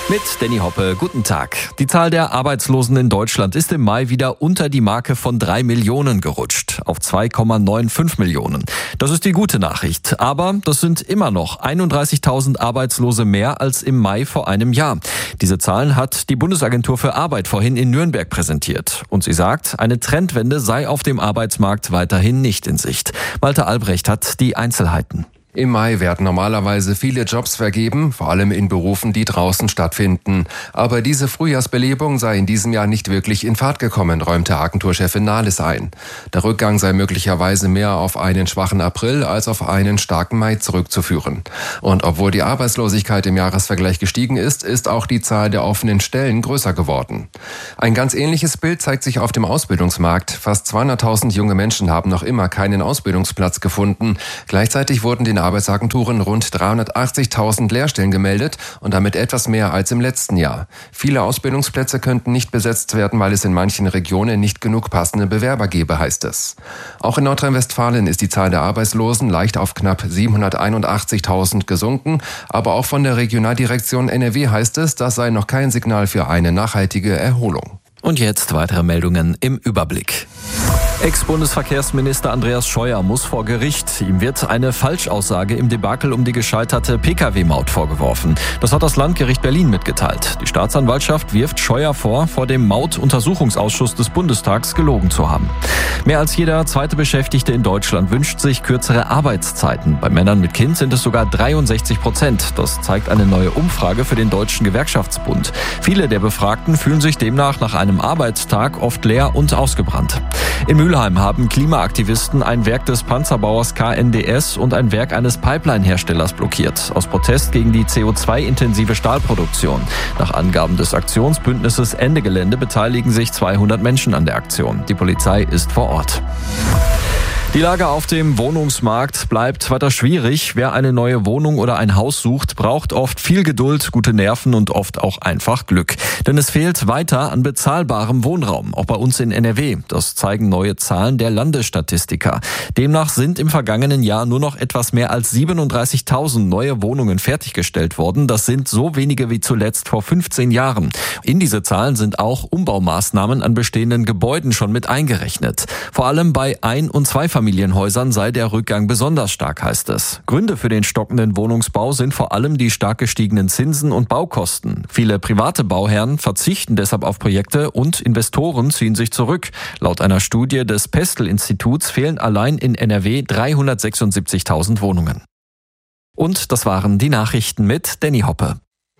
Mit Danny Hoppe, guten Tag. Die Zahl der Arbeitslosen in Deutschland ist im Mai wieder unter die Marke von 3 Millionen gerutscht, auf 2,95 Millionen. Das ist die gute Nachricht. Aber das sind immer noch 31.000 Arbeitslose mehr als im Mai vor einem Jahr. Diese Zahlen hat die Bundesagentur für Arbeit vorhin in Nürnberg präsentiert. Und sie sagt, eine Trendwende sei auf dem Arbeitsmarkt weiterhin nicht in Sicht. Malte Albrecht hat die Einzelheiten. Im Mai werden normalerweise viele Jobs vergeben, vor allem in Berufen, die draußen stattfinden. Aber diese Frühjahrsbelebung sei in diesem Jahr nicht wirklich in Fahrt gekommen, räumte Agenturchefin Nahles ein. Der Rückgang sei möglicherweise mehr auf einen schwachen April als auf einen starken Mai zurückzuführen. Und obwohl die Arbeitslosigkeit im Jahresvergleich gestiegen ist, ist auch die Zahl der offenen Stellen größer geworden. Ein ganz ähnliches Bild zeigt sich auf dem Ausbildungsmarkt. Fast 200.000 junge Menschen haben noch immer keinen Ausbildungsplatz gefunden. Gleichzeitig wurden den Arbeitsagenturen rund 380.000 Lehrstellen gemeldet und damit etwas mehr als im letzten Jahr. Viele Ausbildungsplätze könnten nicht besetzt werden, weil es in manchen Regionen nicht genug passende Bewerber gebe, heißt es. Auch in Nordrhein-Westfalen ist die Zahl der Arbeitslosen leicht auf knapp 781.000 gesunken, aber auch von der Regionaldirektion NRW heißt es, das sei noch kein Signal für eine nachhaltige Erholung. Und jetzt weitere Meldungen im Überblick. Ex-Bundesverkehrsminister Andreas Scheuer muss vor Gericht. Ihm wird eine Falschaussage im Debakel um die gescheiterte Pkw-Maut vorgeworfen. Das hat das Landgericht Berlin mitgeteilt. Die Staatsanwaltschaft wirft Scheuer vor dem Mautuntersuchungsausschuss des Bundestags gelogen zu haben. Mehr als jeder zweite Beschäftigte in Deutschland wünscht sich kürzere Arbeitszeiten. Bei Männern mit Kind sind es sogar 63%. Das zeigt eine neue Umfrage für den Deutschen Gewerkschaftsbund. Viele der Befragten fühlen sich demnach nach einem Arbeitstag oft leer und ausgebrannt. In Mülheim haben Klimaaktivisten ein Werk des Panzerbauers KNDS und ein Werk eines Pipeline-Herstellers blockiert, aus Protest gegen die CO2-intensive Stahlproduktion. Nach Angaben des Aktionsbündnisses Ende Gelände beteiligen sich 200 Menschen an der Aktion. Die Polizei ist vor Ort. Die Lage auf dem Wohnungsmarkt bleibt weiter schwierig. Wer eine neue Wohnung oder ein Haus sucht, braucht oft viel Geduld, gute Nerven und oft auch einfach Glück. Denn es fehlt weiter an bezahlbarem Wohnraum, auch bei uns in NRW. Das zeigen neue Zahlen der Landesstatistiker. Demnach sind im vergangenen Jahr nur noch etwas mehr als 37.000 neue Wohnungen fertiggestellt worden. Das sind so wenige wie zuletzt vor 15 Jahren. In diese Zahlen sind auch Umbaumaßnahmen an bestehenden Gebäuden schon mit eingerechnet. Vor allem bei Ein- und Zweifamilienhäusern sei der Rückgang besonders stark, heißt es. Gründe für den stockenden Wohnungsbau sind vor allem die stark gestiegenen Zinsen und Baukosten. Viele private Bauherren verzichten deshalb auf Projekte und Investoren ziehen sich zurück. Laut einer Studie des Pestel-Instituts fehlen allein in NRW 376.000 Wohnungen. Und das waren die Nachrichten mit Danny Hoppe.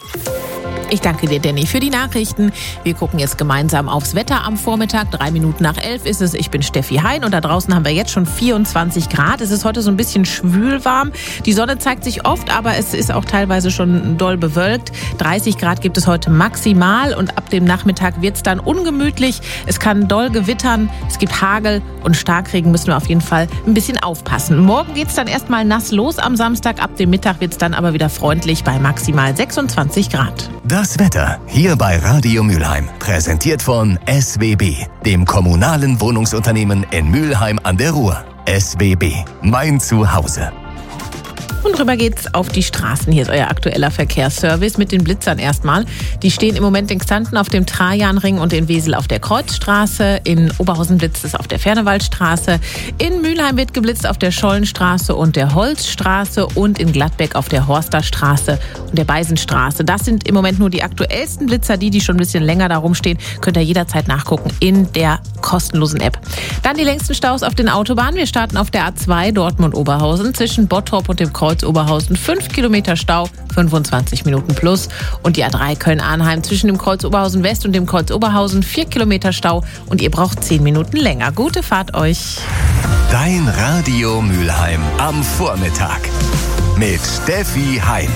Ich danke dir, Danny, für die Nachrichten. Wir gucken jetzt gemeinsam aufs Wetter am Vormittag. 3 Minuten nach 11 ist es. Ich bin Steffi Hein und da draußen haben wir jetzt schon 24 Grad. Es ist heute so ein bisschen schwülwarm. Die Sonne zeigt sich oft, aber es ist auch teilweise schon doll bewölkt. 30 Grad gibt es heute maximal und ab dem Nachmittag wird es dann ungemütlich. Es kann doll gewittern, es gibt Hagel und Starkregen, müssen wir auf jeden Fall ein bisschen aufpassen. Morgen geht es dann erstmal nass los am Samstag. Ab dem Mittag wird es dann aber wieder freundlich bei maximal 26 Grad. Das Wetter hier bei Radio Mülheim, präsentiert von SWB, dem kommunalen Wohnungsunternehmen in Mülheim an der Ruhr. SWB, mein Zuhause. Und rüber geht's auf die Straßen. Hier ist euer aktueller Verkehrsservice mit den Blitzern erstmal. Die stehen im Moment in Xanten auf dem Trajanring und in Wesel auf der Kreuzstraße. In Oberhausen blitzt es auf der Fernewaldstraße. In Mülheim wird geblitzt auf der Schollenstraße und der Holzstraße und in Gladbeck auf der Horsterstraße und der Beisenstraße. Das sind im Moment nur die aktuellsten Blitzer. Die schon ein bisschen länger da rumstehen, könnt ihr jederzeit nachgucken in der kostenlosen App. Dann die längsten Staus auf den Autobahnen. Wir starten auf der A2 Dortmund-Oberhausen zwischen Bottrop und dem Kreuz-Oberhausen. 5 Kilometer Stau, 25 Minuten plus. Und die A3 Köln-Arnheim zwischen dem Kreuz-Oberhausen West und dem Kreuz-Oberhausen 4 Kilometer Stau und ihr braucht 10 Minuten länger. Gute Fahrt euch. Dein Radio Mülheim am Vormittag mit Steffi Hein.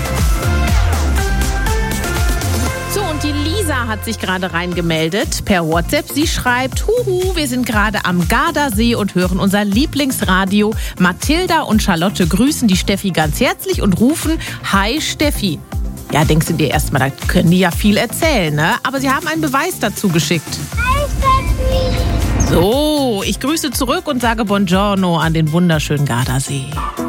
So, und die Lisa hat sich gerade reingemeldet per WhatsApp. Sie schreibt, huhu, wir sind gerade am Gardasee und hören unser Lieblingsradio. Mathilda und Charlotte grüßen die Steffi ganz herzlich und rufen, hi Steffi. Ja, denkst du dir erstmal, da können die ja viel erzählen, ne? Aber sie haben einen Beweis dazu geschickt. Hi Steffi. So, ich grüße zurück und sage Buongiorno an den wunderschönen Gardasee.